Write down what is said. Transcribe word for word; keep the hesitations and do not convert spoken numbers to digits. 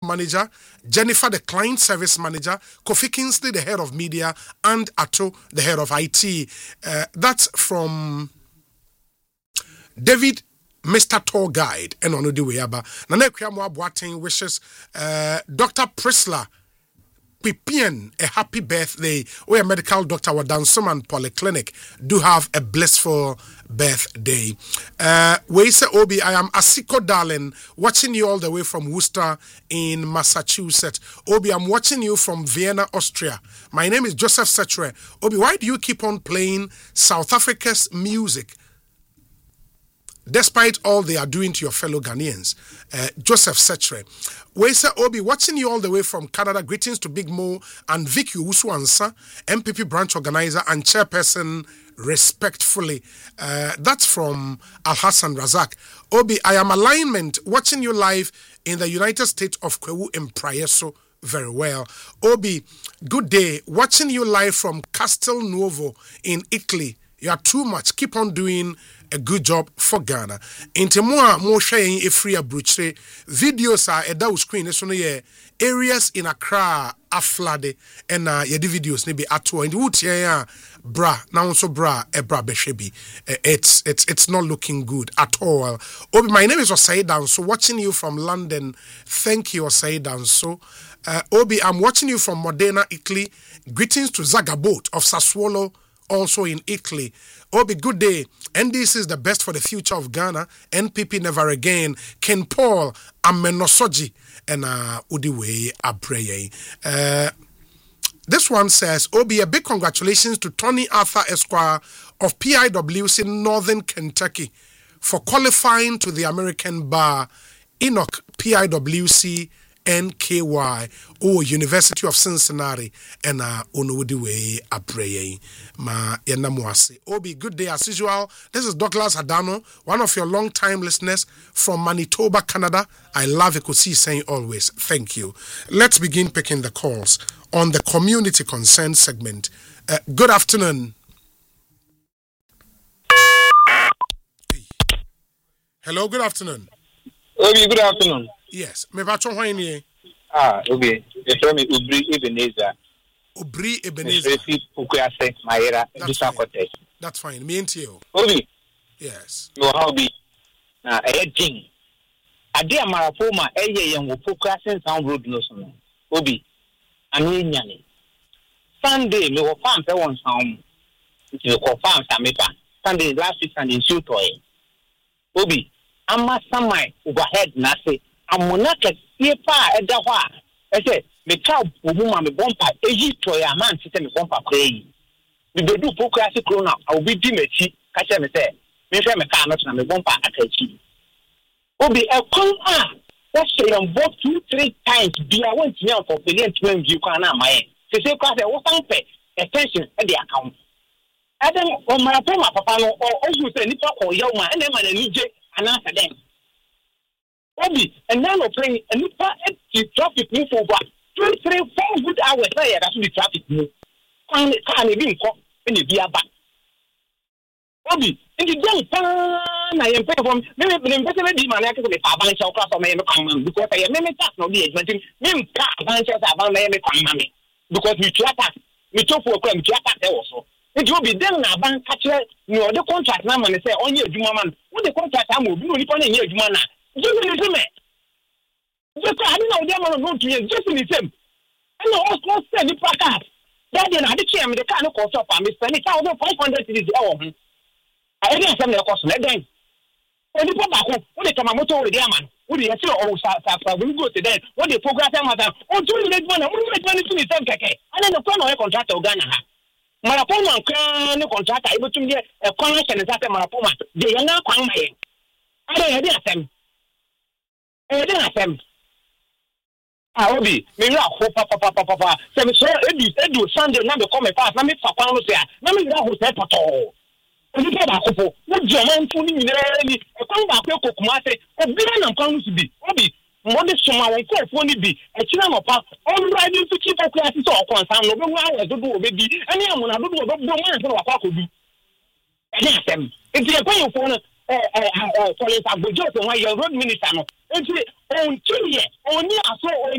manager, Jennifer, the client service manager, Kofi Kingsley, the head of media, and Ato, the head of I T. Uh, that's from David, Mister Tour Guide, and on the way aba. Nana Kuyamo Boateng wishes uh, Doctor Prisla Pipian a happy birthday. We a medical doctor wa Dansoman Polyclinic do have a blissful birthday. Uh, we say Obi, I am Asiko Darling, watching you all the way from Worcester in Massachusetts. Obi, I'm watching you from Vienna, Austria. My name is Joseph Setre. Obi, why do you keep on playing South Africa's music despite all they are doing to your fellow Ghanaians? Uh, Joseph Setre. We say Obi, watching you all the way from Canada. Greetings to Big Mo and Vicky Uswansa, M P P branch organizer and chairperson, respectfully. Uh, that's from Al Hassan Razak. Obi, I am alignment, watching you live in the United States of Kwewu in Prayeso. Very well. Obi, good day. Watching you live from Castel Nuovo in Italy. You are too much. Keep on doing a good job for Ghana. Into more more sharing a free abruche videos are a down screen. So no areas in Accra are flooded and uh yeah the videos maybe at all in the wood yeah bra now so bra e bra beshebi. It's it's it's not looking good at all. Obi, my name is Osai Danso, watching you from London. Thank you, Osai Danso. Uh, Obi, I'm watching you from Modena, Italy. Greetings to Zagabot of Sassuolo, also in Italy. Obi, good day. N D C is the best for the future of Ghana. N P P never again. Ken Paul Amenosoji and uh, Udiwe Abreye. Uh, this one says, Obi, a big congratulations to Tony Arthur Esquire of P I W C Northern Kentucky for qualifying to the American Bar. Enoch, P I W C N K Y, oh, University of Cincinnati, and uh, Onudiwe Abreye. Ma Yenamuase. Obi, good day as usual. This is Douglas Adano, one of your long-time listeners from Manitoba, Canada. I love Ekosi saying always. Thank you. Let's begin picking the calls on the community concern segment. Uh, good afternoon. Hello, good afternoon. Obi, good afternoon. Yes, me bacho hwan ni? Ah, okay. You tell me Ubri Ebenezer. Ubri Ebenezer. Repeat Ukuyase Mayera Bisakote. That's fine. Me and you. Obi. Yes. No how be. Na eh ding. Ade amarafoma eye yen wo Ukuyase Sound Road no so. Obi. Ani nyane. Sunday me wo farm pe won sound. It me ko farm samepa. Sunday last week and in Sutoy. Obi. Ama samai overhead na say amonaka yepa eda ho a e say me ka omu me bompa eyi toya man site me bompa kwai me do do focus corona I will be di mechi ka che me say me hwe me ka no na me bompa akachi obi e kon a what say am vote two three times be I want me for billion twelve view kan na mai se se kwa say wo san pe attention e dey account adam o mara poma papa no o you say nipa ko yaw ma e na ma na nije anasa dem Obi, and now we're playing a new traffic move over two, three, four good hours. I have to be traffic move. Can't even call in the beer back. Obi, and the young fan I am paying from maybe the investment demand to the financial class of my common because I am many tax of the advantage. Maybe car financial about my money because we try tax, we took for a crime, tax also. It will be done now, bank catcher, you know, the contract now and say, on your Juman, what the contract I will do, only your Jumana. Just in the same. Just I don't know them on road to you, just in the same. I know also send the placard. That then I became the kind of cost of I'm spending thousand five hundred cities. Oh, I didn't send the cost let them. When you put back home, when they come a motor with the man, when you say, oh, we go to them, when they progress them, oh, do you make money? When you make money to the same cake, and then the corner contractor Ghana. Marapoma can contract able to get a connection is at Marapoma. They are not coming. I don't have them. I don't have them. I will be. Maybe I hope, papa, papa, papa. So, so, Edu, Edu, Sunday, now come fast. Now, me, papa, no say. Now, me, that was that at all. And you get a couple. What German fooling me? A come back to Kumase. A billion and pounds to be. Obi. Monday summer when call for be a china pa all riding to keep up classes or concern no one do baby and I'm gonna do what no man could do. And yes, them if you're going for uh police are good just why your road minister no it's on two years only I saw